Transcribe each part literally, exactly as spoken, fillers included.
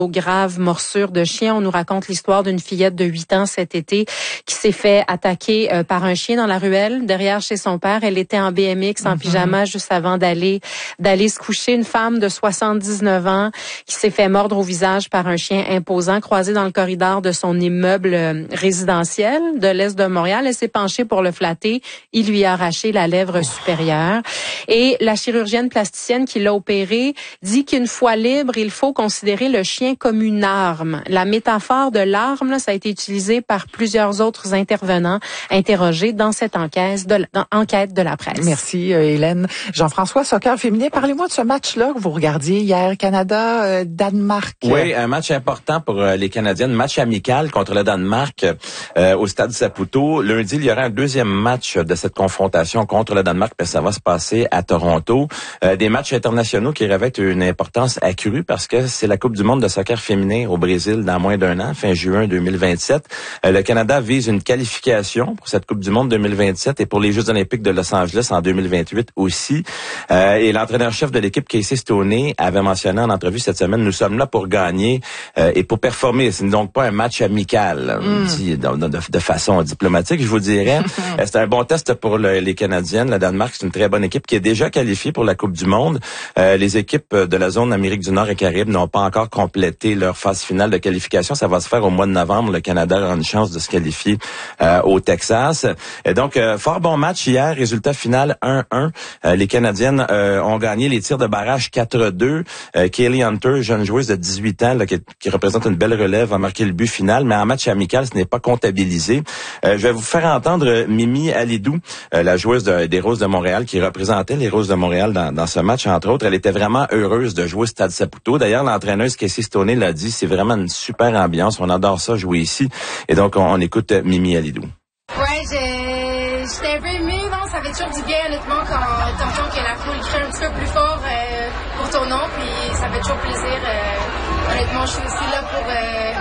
Aux graves morsures de chien. On nous raconte l'histoire d'une fillette de huit ans cet été qui s'est fait attaquer euh, par un chien dans la ruelle derrière chez son père. Elle était en B M X, en mm-hmm. pyjama juste avant d'aller d'aller se coucher. Une femme de soixante-dix-neuf ans qui s'est fait mordre au visage par un chien imposant croisé dans le corridor de son immeuble euh, résidentiel de l'Est de Montréal. Elle s'est penchée pour le flatter. Il lui a arraché la lèvre supérieure. Et la chirurgienne plasticienne qui l'a opéré dit qu'une fois libre, il faut considérer le chien comme une arme. La métaphore de l'arme, là, ça a été utilisé par plusieurs autres intervenants interrogés dans cette enquête de, dans, enquête de la presse. Merci, euh, Hélène. Jean-François, soccer féminin, parlez-moi de ce match-là que vous regardiez hier, Canada-Danemark. Euh, oui, un match important pour euh, les Canadiennes, match amical contre le Danemark euh, au Stade Saputo. Lundi, il y aura un deuxième match de cette confrontation contre le Danemark, puis ça va se passer à Toronto. Euh, des matchs internationaux qui revêtent une importance accrue parce que c'est la Coupe du monde de soccer féminin au Brésil dans moins d'un an, fin juin deux mille vingt-sept. Euh, le Canada vise une qualification pour cette Coupe du monde deux mille vingt-sept et pour les Jeux olympiques de Los Angeles en deux mille vingt-huit aussi. Euh, et l'entraîneur-chef de l'équipe, Casey Stoney, avait mentionné en entrevue cette semaine, nous sommes là pour gagner euh, et pour performer. Ce n'est donc pas un match amical, mm. dit, de, de, de façon diplomatique, je vous dirais. euh, c'est un bon test pour le, les Canadiennes. Le Danemark, c'est une très bonne équipe qui est déjà qualifiée pour la Coupe du monde. Euh, les équipes de la zone Amérique du Nord et Caraïbes n'ont pas encore complété leur phase finale de qualification. Ça va se faire au mois de novembre. Le Canada aura une chance de se qualifier euh, au Texas. Et donc, euh, fort bon match hier. Résultat final un un. Euh, les Canadiennes euh, ont gagné les tirs de barrage quatre deux. Euh, Kaylee Hunter, jeune joueuse de dix-huit ans, là, qui, qui représente une belle relève, a marqué le but final. Mais en match amical, ce n'est pas comptabilisé. Euh, je vais vous faire entendre Mimi Alidou, euh, la joueuse de, des Roses de Montréal, qui représentait les Roses de Montréal dans, dans ce match, entre autres. Elle était vraiment heureuse de jouer au Stade Saputo. D'ailleurs, l'entraîneuse Casey Stoney l'a dit, c'est vraiment une super ambiance. On adore ça, jouer ici. Et donc, on, on écoute Mimi Alidou. Ouais, j'ai, j'étais un peu émue, non? Ça fait toujours du bien, honnêtement, quand t'entends que la foule crie un petit peu plus fort euh, pour ton nom, puis ça fait toujours plaisir. Euh, honnêtement, je suis aussi là pour, euh,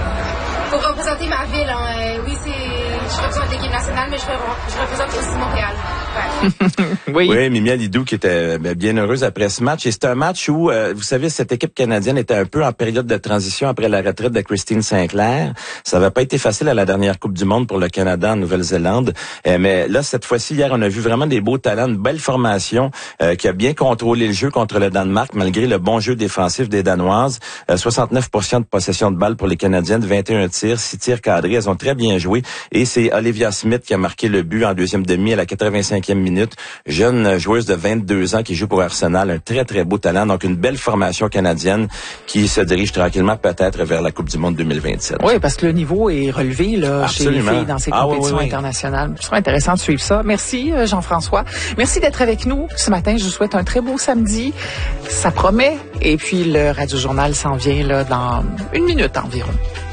pour représenter ma ville. Hein. Euh, oui, c'est, je représente l'équipe nationale, mais je, je représente aussi Montréal. Ouais. oui. oui, Mimi Alidou qui était bien heureuse après ce match. Et c'est un match où, euh, vous savez, cette équipe canadienne était un peu en période de transition après la retraite de Christine Sinclair. Ça n'avait pas été facile à la dernière Coupe du monde pour le Canada en Nouvelle-Zélande. Euh, mais là, cette fois-ci, hier, on a vu vraiment des beaux talents, une belle formation euh, qui a bien contrôlé le jeu contre le Danemark, malgré le bon jeu défensif des Danoises. Euh, soixante-neuf pour cent de possession de balle pour les Canadiennes, vingt et un tirs, six tirs cadrés. Elles ont très bien joué. Et c'est Olivia Smith qui a marqué le but en deuxième demi à la quatre-vingt-cinquième minute. Jeune joueuse de vingt-deux ans qui joue pour Arsenal. Un très, très beau talent. Donc, une belle formation canadienne qui se dirige tranquillement peut-être vers la Coupe du monde deux mille vingt-sept. Oui, parce que le niveau est relevé là, chez les filles dans ces ah, compétitions oui, oui, oui. internationales. Ce sera intéressant de suivre ça. Merci, Jean-François. Merci d'être avec nous ce matin. Je vous souhaite un très beau samedi. Ça promet. Et puis, le Radio Journal s'en vient là dans une minute environ.